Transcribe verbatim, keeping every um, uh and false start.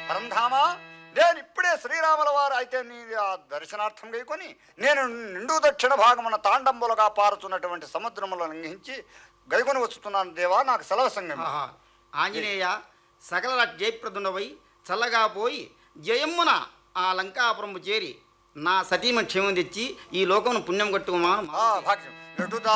పరంధామా, నేను ఇప్పుడే శ్రీరాముల వారు అయితే నీ ఆ దర్శనార్థం గైకొని నేను నిండు దక్షిణ భాగమున తాండంబులుగా పారుతున్నటువంటి సముద్రములు లంఘించి గైకొని వచ్చుతున్నాను దేవా, నాకు సెలవు సంగం. ఆంజనేయ, సకల జయప్రదునవై చల్లగా పోయి జయమ్మున ఆ లంకాపురము చేరి నా సతీమ క్షేమం తెచ్చి ఈ లోకమును పుణ్యం కట్టుకోమా. భాగ్యం ఎటు